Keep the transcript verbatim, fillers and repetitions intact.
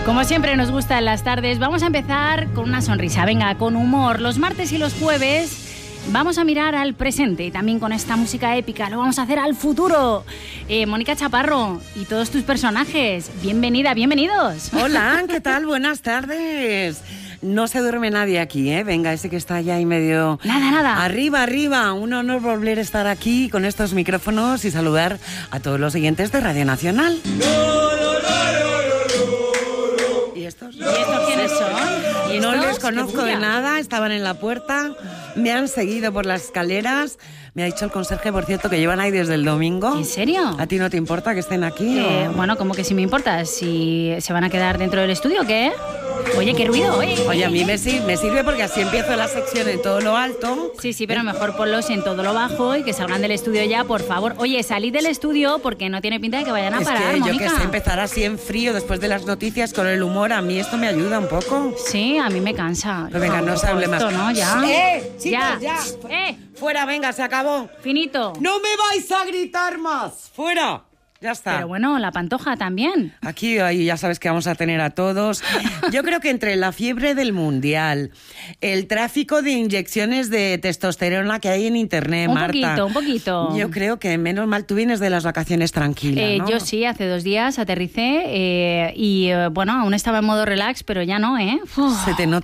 Como siempre nos gusta en las tardes, vamos a empezar con una sonrisa, venga, con humor. Los martes y los jueves vamos a mirar al presente y también con esta música épica lo vamos a hacer al futuro. Eh, Mónica Chaparro y todos tus personajes, bienvenida, bienvenidos. Hola, ¿qué tal? Buenas tardes. No se duerme nadie aquí, ¿eh? Venga, ese que está allá ahí medio... Nada, nada. Arriba, arriba. Un honor volver a estar aquí con estos micrófonos y saludar a todos los oyentes de Radio Nacional. ¿Y estos? ¿Y estos quiénes son? ¿Y No estos? les conozco de nada, estaban en la puerta, me han seguido por las escaleras. Me ha dicho el conserje, por cierto, que llevan ahí desde el domingo. ¿En serio? ¿A ti no te importa que estén aquí? Eh, o? Bueno, como que sí me importa. ¿Si se van a quedar dentro del estudio o qué? Oye, qué ruido, oye. Oye, a mí me sirve, me sirve porque así empiezo la sección en todo lo alto. Sí, sí, pero mejor ponlos en todo lo bajo y que salgan del estudio ya, por favor. Oye, salid del estudio porque no tiene pinta de que vayan a es parar, que Mónica. yo que sé, empezar así en frío después de las noticias con el humor, a mí esto me ayuda un poco. Sí, a mí me cansa. Pero venga, no se hable más. Esto, ¿no? Ya. ¡Eh, chicos, ya! ya! ¡Eh! ¡Fuera, venga, se acabó! Finito. ¡No me vais a gritar más! ¡Fuera! Ya está. Pero bueno, la Pantoja también. Aquí ahí ya sabes que vamos a tener a todos. Yo creo que entre la fiebre del mundial, el tráfico de inyecciones de testosterona que hay en internet, Un Marta. poquito, un poquito. Yo creo que menos mal tú vienes de las vacaciones tranquila, Eh, ¿no? yo sí, hace dos días aterricé eh, y eh, bueno, aún estaba en modo relax, pero ya no, ¿eh? Uf, Se te nota